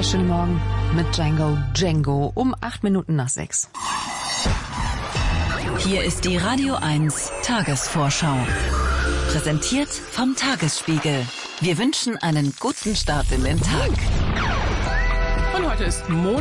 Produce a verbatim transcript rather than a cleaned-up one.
wunderschönen Morgen mit Django Django um acht Minuten nach sechs. Hier ist die Radio eins Tagesvorschau. Präsentiert vom Tagesspiegel. Wir wünschen einen guten Start in den Tag. Und heute ist Montag.